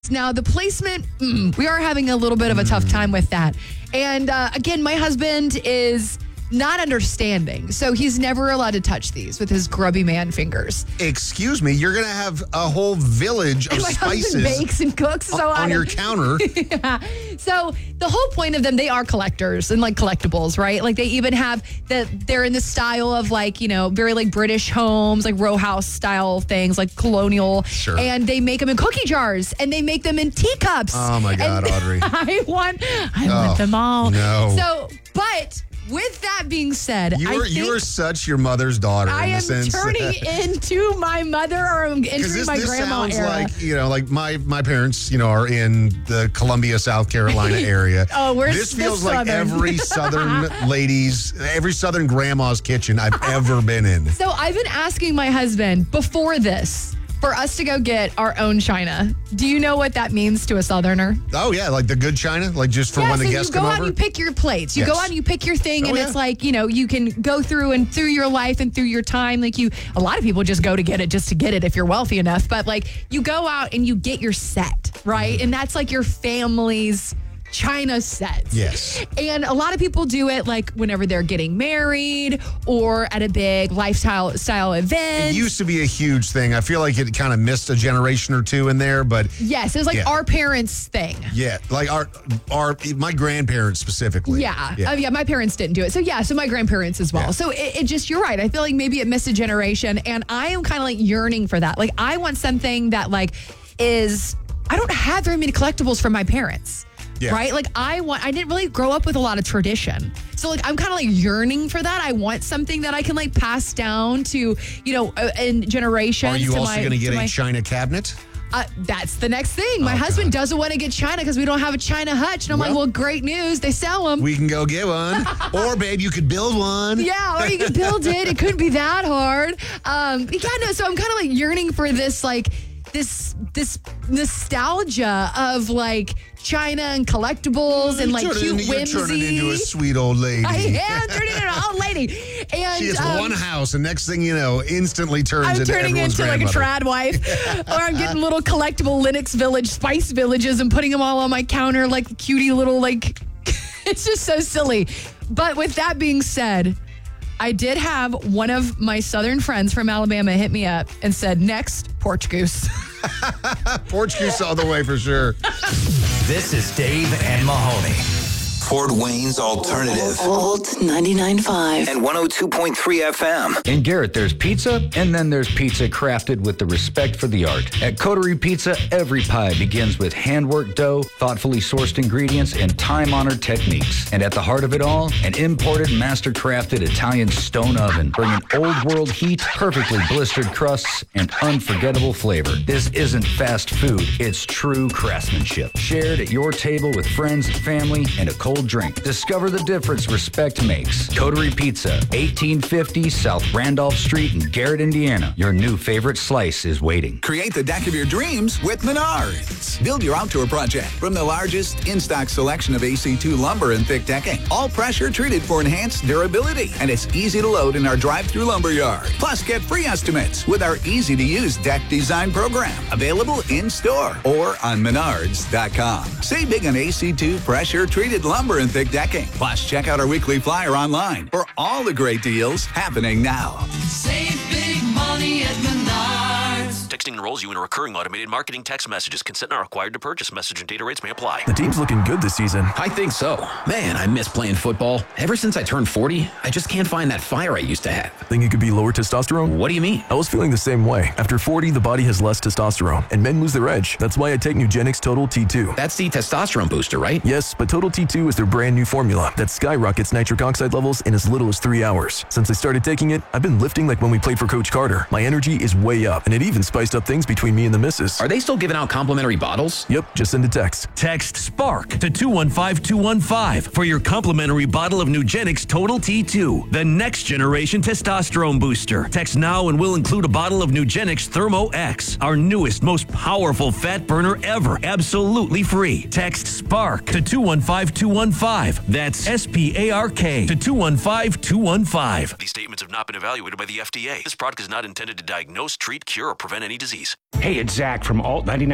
Now, the placement, we are having a little bit of a tough time with that. And again, my husband is not understanding. So he's never allowed to touch these with his grubby man fingers. Excuse me, you're going to have a whole village of And my spices husband bakes and cooks on your counter. Yeah. So the whole point of them, they are collectors and like collectibles, right? Like they even have they're in the style of like, you know, very like British homes, like row house style things, like colonial. Sure. And they make them in cookie jars and they make them in teacups. Oh my God, And Audrey. I want them all. No. So, but with that being said, You are such your mother's daughter I in the am sense turning into my mother or I'm entering my this grandma sounds era. like, you know, like my parents, you know, are in the Columbia, South Carolina area. This feels like every Southern every Southern grandma's kitchen I've ever been in. So I've been asking my husband before this for us to go get our own china. Do you know what that means to a Southerner? Oh, yeah, like the good china? Like just for when the guests come over? You go out and you pick your plates. You Yes. go out and you pick your thing, and yeah. it's like, you know, you can go through your life and through your time. Like a lot of people just go to get it just to get it if you're wealthy enough. But like you go out and you get your set, right? And that's like your family's china set. Yes. And a lot of people do it like whenever they're getting married or at a big lifestyle event. It used to be a huge thing. I feel like it kind of missed a generation or two in there, but Yes, it was like our parents' thing. yeah, like my grandparents specifically. Yeah. My parents didn't do it. So my grandparents as well. Yeah. So it just, you're right. I feel like maybe it missed a generation and I am kind of like yearning for that. Like I want something that like I don't have very many collectibles from my parents. Yeah. Right? Like I didn't really grow up with a lot of tradition. So like I'm kind of like yearning for that. I want something that I can like pass down to, you know, in generations. Are you also going to get a china cabinet? That's the next thing. My husband doesn't want to get china because we don't have a china hutch. And I'm like, well, great news. They sell them. We can go get one. Or, babe, you could build one. Yeah, or you can build it. It couldn't be that hard. So I'm kind of like yearning for this, like, this nostalgia of like china and collectibles and like cute whimsy. You're turning into a sweet old lady. I am turning into an old lady. And she has one house, and next thing you know, instantly turns into turning everyone's into like a grandmother. trad wife. Or I'm getting little collectible Linux Village spice villages and putting them all on my counter like cutie little like. It's just so silly. But with that being said, I did have one of my Southern friends from Alabama hit me up and said, next, porch goose. Porch goose all the way for sure. This is Dave and Mahoney. Fort Wayne's Alternative. Old 99.5. And 102.3 FM. In Garrett, there's pizza, and then there's pizza crafted with the respect for the art. At Coterie Pizza, every pie begins with hand-worked dough, thoughtfully sourced ingredients, and time-honored techniques. And at the heart of it all, an imported, master-crafted Italian stone oven, bringing old-world heat, perfectly blistered crusts, and unforgettable flavor. This isn't fast food. It's true craftsmanship. Shared at your table with friends and family, and a cold drink. Discover the difference respect makes. Coterie Pizza, 1850 South Randolph Street in Garrett, Indiana. Your new favorite slice is waiting. Create the deck of your dreams with Menards. Build your outdoor project from the largest in-stock selection of AC2 lumber and thick decking. All pressure treated for enhanced durability. And it's easy to load in our drive-through lumber yard. Plus, get free estimates with our easy-to-use deck design program. Available in-store or on Menards.com. Save big on AC2 pressure treated lumber and thick decking. Plus, check out our weekly flyer online for all the great deals happening now. Save big money at Menards. Texting enrolls you in a recurring automated marketing text messages. Consent not required to purchase. Message and data rates may apply. The team's looking good this season. I think so. Man, I miss playing football. Ever since I turned 40, I just can't find that fire I used to have. Think it could be lower testosterone? What do you mean? I was feeling the same way. After 40, the body has less testosterone, and men lose their edge. That's why I take Nugenix Total T2. That's the testosterone booster, right? Yes, but Total T2 is their brand new formula that skyrockets nitric oxide levels in as little as 3 hours. Since I started taking it, I've been lifting like when we played for Coach Carter. My energy is way up, and it even spiced up things between me and the missus. Are they still giving out complimentary bottles? Yep, just send a text. Text SPARK to 215-215 for your complimentary bottle of Nugenix Total T2, the next generation testosterone booster. Text now and we'll include a bottle of Nugenix Thermo X, our newest, most powerful fat burner ever, absolutely free. Text SPARK to 215-215. That's SPARK to 215-215. These statements have not been evaluated by the FDA. This product is not intended to diagnose, treat, cure, or prevent any disease. Hey, it's Zach from Alt 99.